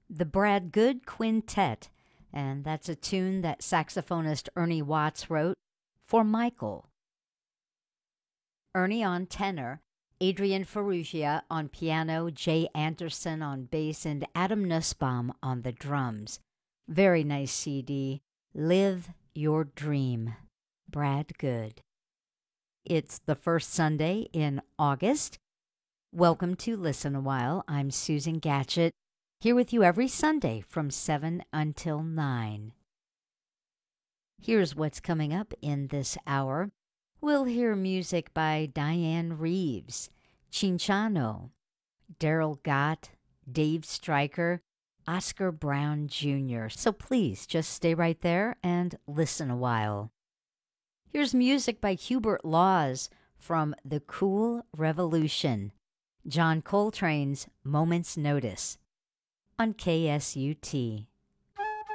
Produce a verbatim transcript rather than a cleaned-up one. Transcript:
the Brad Good Quintet, and that's a tune that saxophonist Ernie Watts wrote for Michael. Ernie on tenor, Adrian Ferrugia on piano, Jay Anderson on bass, and Adam Nussbaum on the drums. Very nice C D. Live Your Dream. Brad Good. It's the first Sunday in August. Welcome to Listen a While. I'm Susan Gatchett, here with you every Sunday from seven until nine. Here's what's coming up in this hour. We'll hear music by Diane Reeves, Cinchano, Daryl Gott, Dave Stryker, Oscar Brown Junior So please just stay right there and listen a while. Here's music by Hubert Laws from The Cool Revolution, John Coltrane's Moment's Notice on K S U T.